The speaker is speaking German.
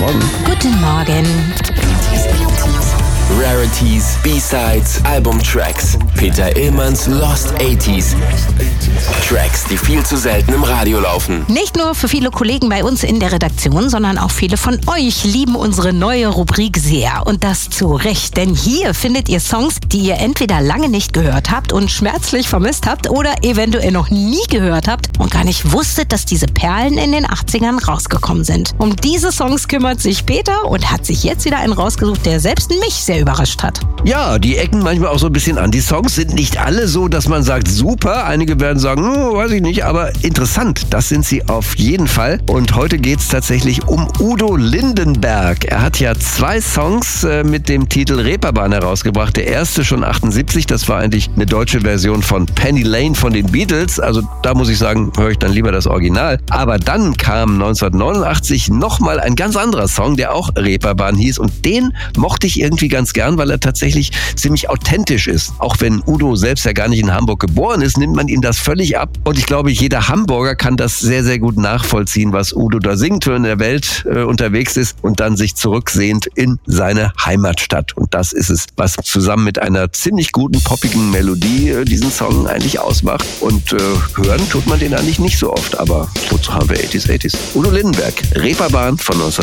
Morgen. Guten Morgen. Rarities, B-Sides, Albumtracks. Peter Illmanns Lost 80s. Tracks, die viel zu selten im Radio laufen. Nicht nur für viele Kollegen bei uns in der Redaktion, sondern auch viele von euch lieben unsere neue Rubrik sehr. Und das zu Recht, denn hier findet ihr Songs, die ihr entweder lange nicht gehört habt und schmerzlich vermisst habt oder eventuell noch nie gehört habt und gar nicht wusstet, dass diese Perlen in den 80ern rausgekommen sind. Um diese Songs kümmert sich Peter und hat sich jetzt wieder einen rausgesucht, der selbst mich sehr überrascht hat. Ja, die ecken manchmal auch so ein bisschen an. Die Songs sind nicht alle so, dass man sagt, super. Einige werden sagen, weiß ich nicht, aber interessant. Das sind sie auf jeden Fall. Und heute geht es tatsächlich um Udo Lindenberg. Er hat ja 2 Songs mit dem Titel Reeperbahn herausgebracht. Der erste schon 78, das war eigentlich eine deutsche Version von Penny Lane von den Beatles. Also da muss ich sagen, höre ich dann lieber das Original. Aber dann kam 1989 nochmal ein ganz anderer Song, der auch Reeperbahn hieß. Und den mochte ich irgendwie ganz gern, weil er tatsächlich ziemlich authentisch ist. Auch wenn Udo selbst ja gar nicht in Hamburg geboren ist, nimmt man ihm das völlig ab. Und ich glaube, jeder Hamburger kann das sehr, sehr gut nachvollziehen, was Udo da singt, wenn er in der Welt unterwegs ist und dann sich zurücksehnt in seine Heimatstadt. Und das ist es, was zusammen mit einer ziemlich guten, poppigen Melodie diesen Song eigentlich ausmacht. Und hören tut man den eigentlich nicht so oft, aber wozu haben wir 80s? Udo Lindenberg, Reeperbahn von 1989.